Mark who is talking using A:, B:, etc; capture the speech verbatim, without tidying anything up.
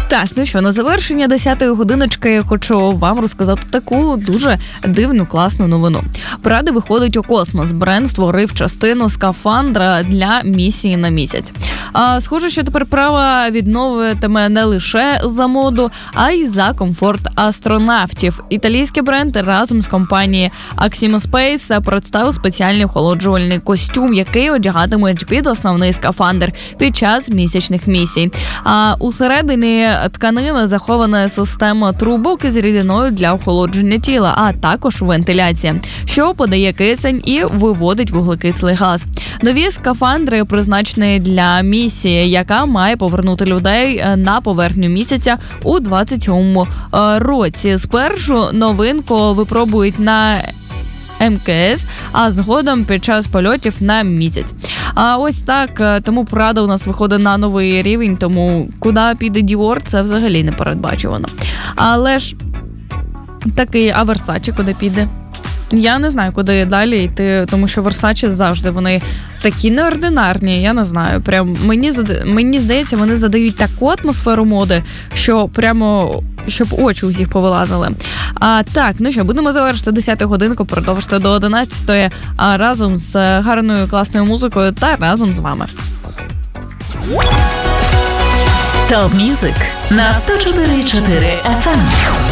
A: Так, ну що, на завершення десятої годиночки я хочу вам розказати таку дуже дивну, класну новину. Прада виходить у космос. Бренд створив частину скафандра для місії на місяць. А, схоже, що тепер Прада відновитиме не лише за моду, а й за комфорт астронавтів. Італійський бренд разом з компанією Aximo Space представив спеціальний охолоджувальний костюм, який одягатимуть під основний скафандр під час місячних місій. А усередині тканини захована система трубок із рідиною для охолодження тіла, а також вентиляція, що подає кисень і виводить вуглекислий газ. Нові скафандри призначені для місії, яка має повернути людей на поверхню місяця у двадцять сьомому році. Спершу новинку випробують на ем ка ес, а згодом під час польотів на місяць. А ось так, тому Прада у нас виходить на новий рівень, тому куди піде Dior, це взагалі не передбачувано. Але ж такий, а Versace куди піде? Я не знаю, куди далі йти, тому що Versace завжди вони такі неординарні, я не знаю. Прям мені, мені здається, вони задають таку атмосферу моди, що прямо щоб очі усіх повилазили. А, так, ну що, будемо завершити десяту годинку, продовжити до одинадцятої, а разом з гарною класною музикою та разом з вами.
B: Топ Мюзик на сто чотири і чотири еф ем.